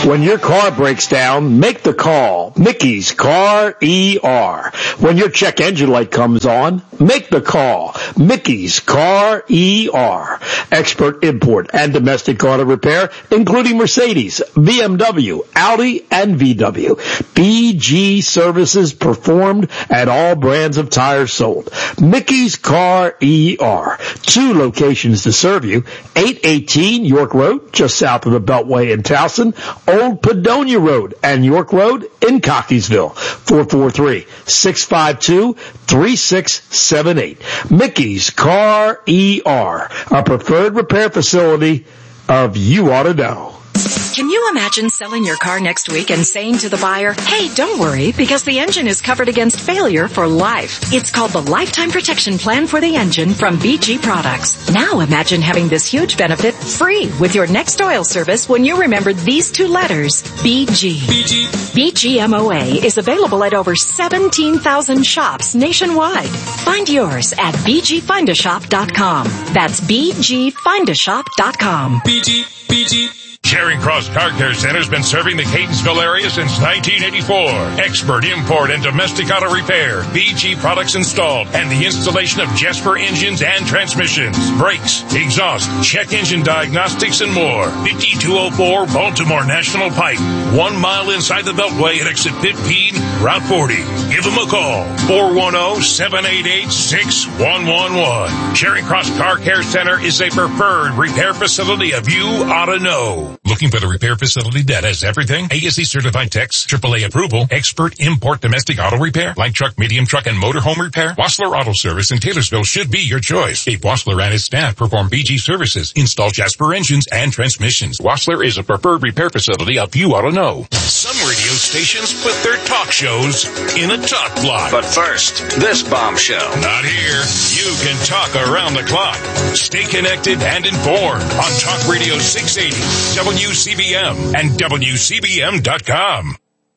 When your car breaks down, make the call. Mickey's Car ER. When your check engine light comes on, make the call. Mickey's Car ER. Expert import and domestic auto repair, including Mercedes, BMW, Audi, and VW. BG services performed at all brands of tires sold. Mickey's Car ER. 2 locations to serve you. 818 York Road, just south of the Beltway in Towson. Old Padonia Road and York Road in Cockeysville. 443-652-3678. Mickey's Car ER, a preferred repair facility of You Ought to Know. Can you imagine selling your car next week and saying to the buyer, hey, don't worry, because the engine is covered against failure for life. It's called the Lifetime Protection Plan for the Engine from BG Products. Now imagine having this huge benefit free with your next oil service when you remember these 2 letters, BG. BGMOA is available at over 17,000 shops nationwide. Find yours at bgfindashop.com. That's bgfindashop.com. BG. Charing Cross Car Care Center has been serving the Catonsville area since 1984. Expert import and domestic auto repair, BG products installed, and the installation of Jasper engines and transmissions, brakes, exhaust, check engine diagnostics, and more. 5204 Baltimore National Pike, 1 mile inside the Beltway at exit 15, Route 40. Give them a call, 410-788-6111. Charing Cross Car Care Center is a preferred repair facility of You Ought to Know. Looking for the repair facility that has everything? ASE certified techs, AAA approval, expert import domestic auto repair, light truck, medium truck, and motorhome repair? Wassler Auto Service in Taylorsville should be your choice. Dave Wassler and his staff perform BG services, install Jasper engines and transmissions. Wassler is a preferred repair facility of You Ought to Know. Some radio stations put their talk shows in a talk block. But first, this bombshell. Not here. You can talk around the clock. Stay connected and informed on Talk Radio 680, WCBM, and WCBM.com.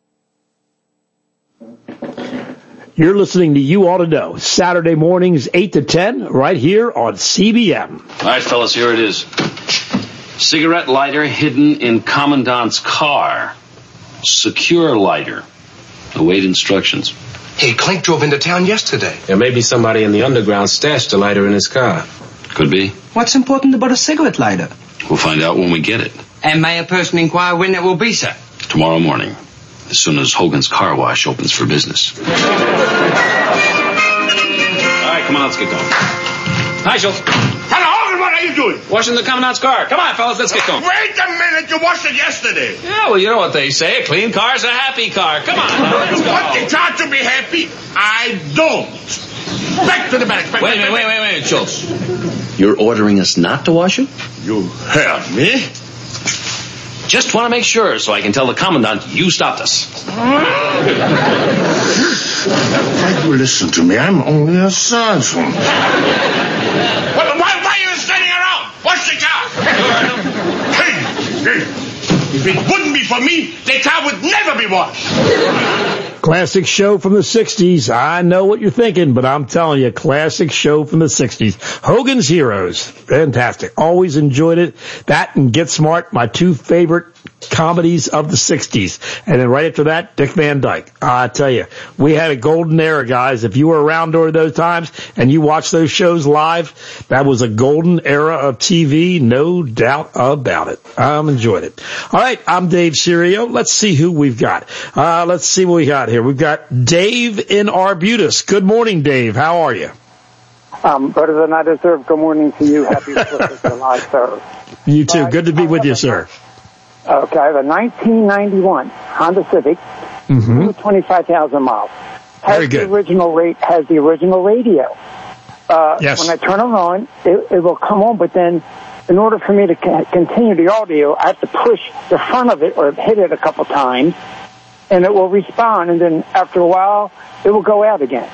You're listening to You Ought to Know, Saturday mornings 8 to 10, right here on CBM. All right, fellas, here it is. Cigarette lighter hidden in Commandant's car. Secure lighter. Await instructions. Hey, Clink drove into town yesterday. There may be somebody in the underground stashed the lighter in his car. Could be. What's important about a cigarette lighter? We'll find out when we get it. And may a person inquire when it will be, sir? Tomorrow morning, as soon as Hogan's Car Wash opens for business. All right, come on, let's get going. Hi, Schultz. Hello, Hogan, what are you doing? Washing the Commandant's car. Come on, fellas, let's get going. Wait a minute, you washed it yesterday. Yeah, well, you know what they say. A clean car's a happy car. Come on, let's You go. want the car to be happy? I don't. Back to the back. Wait a minute, Schultz. You're ordering us not to wash it? You heard me? Just want to make sure so I can tell the Commandant you stopped us. Why you listen to me? I'm only a sergeant. Well, why are you standing around? Wash the car. Hey, if it wouldn't be for me, the car would never be washed. Classic show from the 60s. I know what you're thinking, but I'm telling you, classic show from the 60s. Hogan's Heroes. Fantastic. Always enjoyed it. That and Get Smart, my 2 favorite comedies of the 60s. And then right after that, Dick Van Dyke. I tell you, we had a golden era, guys. If you were around during those times and you watched those shows live, that was a golden era of TV, no doubt about it. I enjoyed it. All right, I'm Dave Serio. Let's see who we've got. Let's see what we got here. We've got Dave in Arbutus. Good morning, Dave. How are you? Better than I deserve. Good morning to you. Happy 4th of July, sir. You too. Good to be with you, sir. Okay, I have a 1991 Honda Civic, 25,000 miles. Very good. Has the original radio. Yes. When I turn it on, it will come on, but then in order for me to continue the audio, I have to push the front of it or hit it a couple times, and it will respond, and then after a while, it will go out again.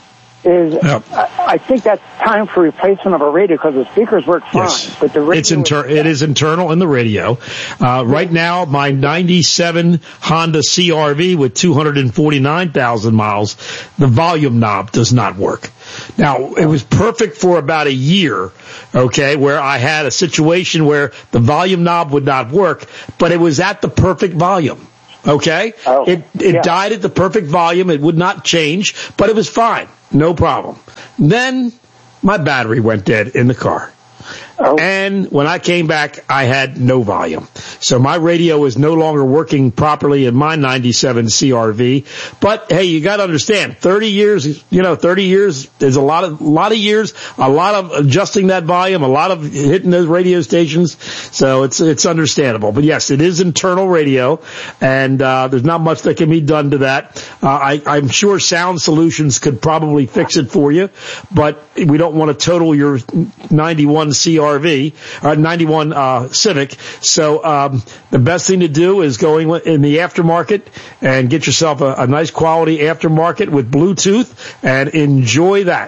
I think that's time for replacement of a radio because the speakers work fine. Yes. But the radio it is internal in the radio. Right now, my 97 Honda CRV with 249,000 miles, the volume knob does not work. Now, it was perfect for about a year, okay, where I had a situation where the volume knob would not work, but it was at the perfect volume. Okay? It died at the perfect volume. It would not change, but it was fine. No problem. Then my battery went dead in the car. And when I came back, I had no volume. So my radio is no longer working properly in my 97 CRV. But hey, you got to understand, 30 years is a lot of years, a lot of adjusting that volume, a lot of hitting those radio stations. So it's understandable. But yes, it is internal radio, and there's not much that can be done to that. I'm sure Sound Solutions could probably fix it for you, but we don't want to total your 91 CRV, 91 Civic. So the best thing to do is go in the aftermarket and get yourself a nice quality aftermarket with Bluetooth and enjoy that.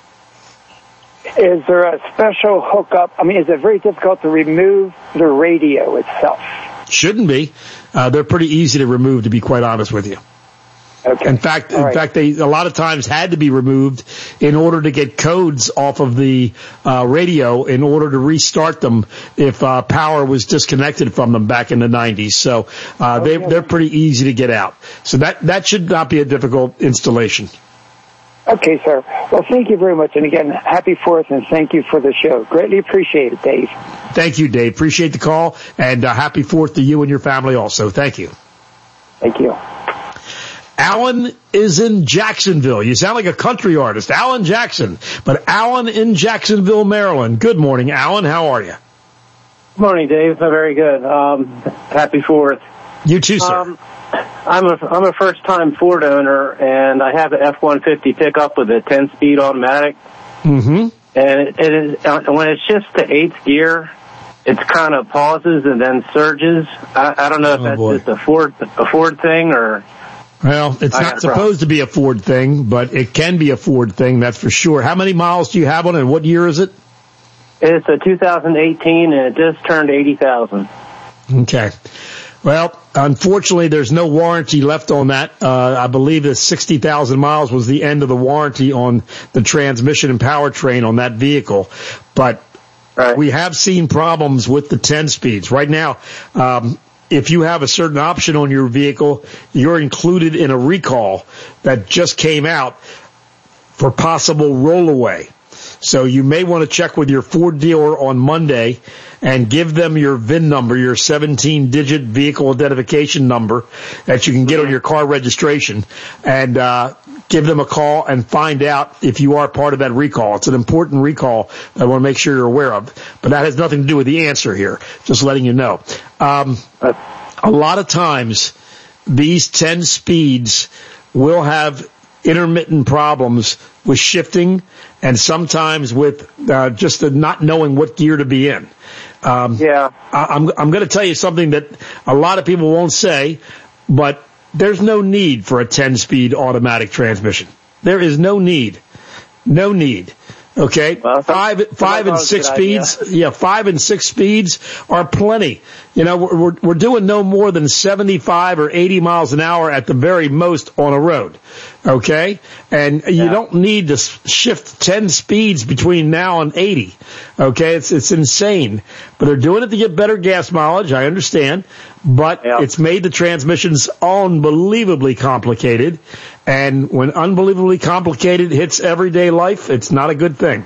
Is there a special hookup? I mean, is it very difficult to remove the radio itself? Shouldn't be. They're pretty easy to remove, to be quite honest with you. Okay. In fact, they a lot of times had to be removed in order to get codes off of the radio in order to restart them if power was disconnected from them back in the 90s. So they're pretty easy to get out. So that should not be a difficult installation. Okay, sir. Well, thank you very much. And again, happy 4th, and thank you for the show. Greatly appreciate it, Dave. Thank you, Dave. Appreciate the call, and happy 4th to you and your family also. Thank you. Thank you. Alan is in Jacksonville. You sound like a country artist, Alan Jackson. But Alan in Jacksonville, Maryland. Good morning, Alan. How are you? Good morning, Dave. Very good. Happy 4th. You too, sir. I'm a first-time Ford owner, and I have an F-150 pickup with a 10-speed automatic. Mm-hmm. And it is, when it shifts to 8th gear, it kind of pauses and then surges. I don't know if that's just a Ford thing or... Well, it's not supposed to be a Ford thing, but it can be a Ford thing, that's for sure. How many miles do you have on it, and what year is it? It's a 2018, and it just turned 80,000. Okay. Well, unfortunately, there's no warranty left on that. I believe that 60,000 miles was the end of the warranty on the transmission and powertrain on that vehicle. But we have seen problems with the 10 speeds. Right now, if you have a certain option on your vehicle, you're included in a recall that just came out for possible rollaway. So you may want to check with your Ford dealer on Monday and give them your VIN number, your 17-digit vehicle identification number that you can get on your car registration, and give them a call and find out if you are part of that recall. It's an important recall I want to make sure you're aware of. But that has nothing to do with the answer here, just letting you know. A lot of times, these 10 speeds will have intermittent problems with shifting and sometimes with just the not knowing what gear to be in. I'm going to tell you something that a lot of people won't say, but there's no need for a 10-speed automatic transmission. There is no need. No need. Okay, well, five and six speeds. Yeah, 5 and 6 speeds are plenty. You know, we're doing no more than 75 or 80 miles an hour at the very most on a road. Okay, and you don't need to shift 10 speeds between now and 80. Okay, it's insane. But they're doing it to get better gas mileage. I understand, but it's made the transmissions unbelievably complicated. And when unbelievably complicated hits everyday life, it's not a good thing.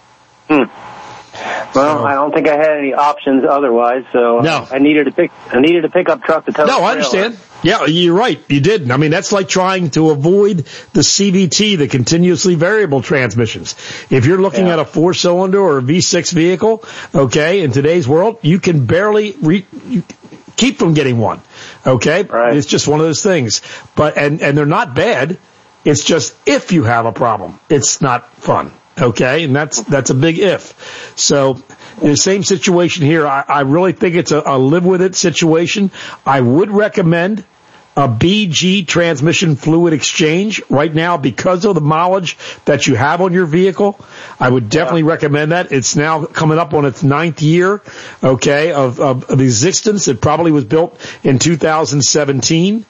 Well, I don't think I had any options otherwise, so no. I needed a pickup truck to tow. No, I understand. Yeah, you're right. You did. I mean, that's like trying to avoid the CVT, the continuously variable transmissions. If you're looking at a 4-cylinder or a V6 vehicle, okay, in today's world, you can barely keep from getting one. Okay? Right. It's just one of those things. But and they're not bad. It's just if you have a problem, it's not fun. Okay? And that's a big if. So in the same situation here, I really think it's a live with it situation. I would recommend a BG transmission fluid exchange right now because of the mileage that you have on your vehicle. I would definitely recommend that. It's now coming up on its 9th year, okay, of existence. It probably was built in 2017.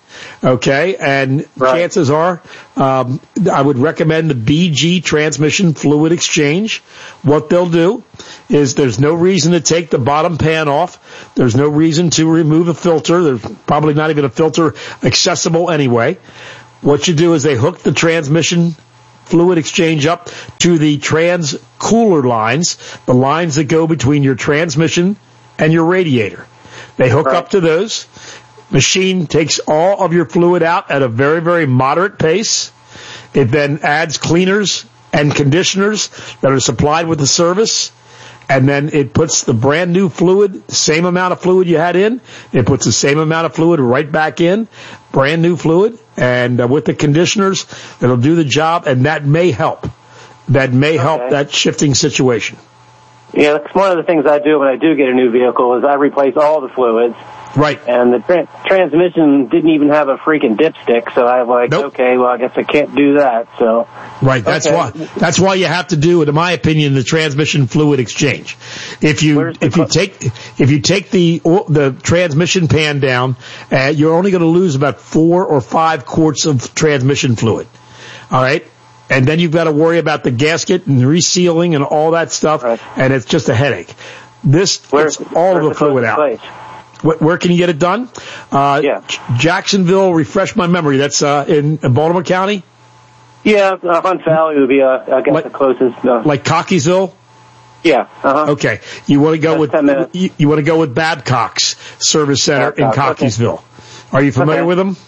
Okay, and chances are, I would recommend the BG Transmission Fluid Exchange. What they'll do is there's no reason to take the bottom pan off. There's no reason to remove a filter. There's probably not even a filter accessible anyway. What you do is they hook the transmission fluid exchange up to the trans cooler lines, the lines that go between your transmission and your radiator. They hook up to those. Machine takes all of your fluid out at a very, very moderate pace. It then adds cleaners and conditioners that are supplied with the service. And then it puts the brand new fluid, the same amount of fluid you had in. It puts the same amount of fluid right back in, brand new fluid. And with the conditioners, it'll do the job, and that may help. That may help that shifting situation. Yeah, that's one of the things I do when I do get a new vehicle is I replace all the fluids. Right. And the transmission didn't even have a freaking dipstick, so I'm like, okay, well, I guess I can't do that. So. Right. That's why you have to do it, in my opinion, the transmission fluid exchange. If you take the transmission pan down, you're only going to lose about 4 or 5 quarts of transmission fluid. All right. And then you've got to worry about the gasket and resealing and all that stuff, and it's just a headache. This gets all of the fluid out. Where can you get it done? Jacksonville, refresh my memory. That's in Baltimore County? Yeah, Hunt Valley would be, I guess, the closest. Like Cockeysville? Yeah. Okay. You want to go with Babcock's Service Center in Cockeysville. Okay. Are you familiar with them?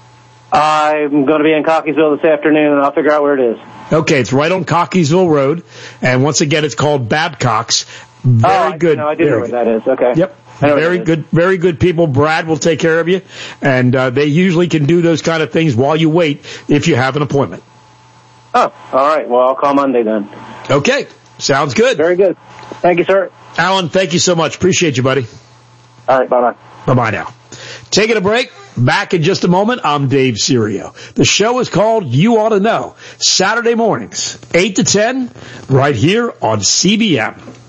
I'm going to be in Cockeysville this afternoon, and I'll figure out where it is. Okay, it's right on Cockeysville Road, and once again, it's called Babcock's. Very good. No, I do know where that is. Okay. Yep. Very good people. Brad will take care of you, and they usually can do those kind of things while you wait if you have an appointment. Oh, all right. Well, I'll call Monday then. Okay. Sounds good. Very good. Thank you, sir. Alan, thank you so much. Appreciate you, buddy. All right. Bye-bye. Bye-bye now. Taking a break. Back in just a moment. I'm Dave Serio. The show is called You Ought to Know. Saturday mornings, 8 to 10, right here on CBM.